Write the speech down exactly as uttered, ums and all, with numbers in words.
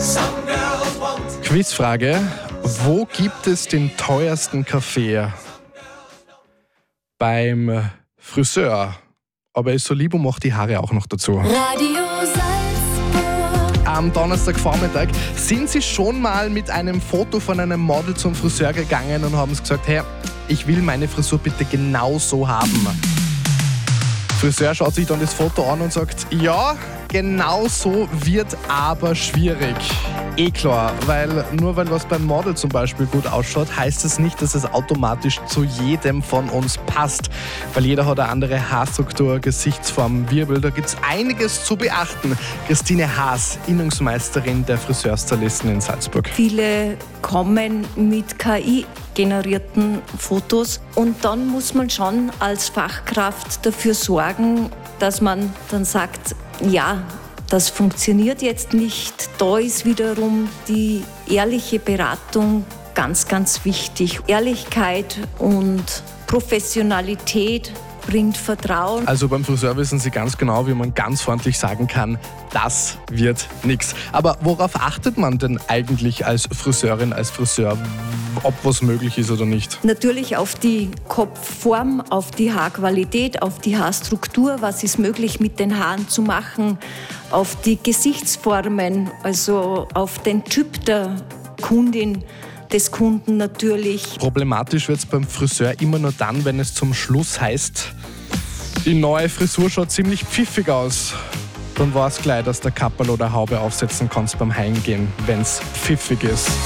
Quizfrage: Wo gibt es den teuersten Kaffee? Beim Friseur. Aber er ist so lieb und macht die Haare auch noch dazu. Radio Salzburg. Am Donnerstagvormittag sind Sie schon mal mit einem Foto von einem Model zum Friseur gegangen und haben gesagt, hey, ich will meine Frisur bitte genau so haben. Friseur schaut sich dann das Foto an und sagt, ja, genau so wird aber schwierig. Eh klar, weil nur weil was beim Model zum Beispiel gut ausschaut, heißt es nicht, dass es automatisch zu jedem von uns passt. Weil jeder hat eine andere Haarstruktur, Gesichtsform, Wirbel. Da gibt es einiges zu beachten. Christine Haas, Innungsmeisterin der Friseurstylisten in Salzburg. Viele kommen mit K I-generierten Fotos und dann muss man schon als Fachkraft dafür sorgen, dass man dann sagt, ja, das funktioniert jetzt nicht. Da ist wiederum die ehrliche Beratung ganz, ganz wichtig. Ehrlichkeit und Professionalität bringt Vertrauen. Also beim Friseur wissen Sie ganz genau, wie man ganz freundlich sagen kann, das wird nix. Aber worauf achtet man denn eigentlich als Friseurin, als Friseur, ob was möglich ist oder nicht? Natürlich auf die Kopfform, auf die Haarqualität, auf die Haarstruktur, was ist möglich mit den Haaren zu machen, auf die Gesichtsformen, also auf den Typ der Kundin, des Kunden natürlich. Problematisch wird es beim Friseur immer nur dann, wenn es zum Schluss heißt, die neue Frisur schaut ziemlich pfiffig aus. Dann war es gleich, dass der Kapperl oder Haube aufsetzen kannst beim Heimgehen, wenn es pfiffig ist.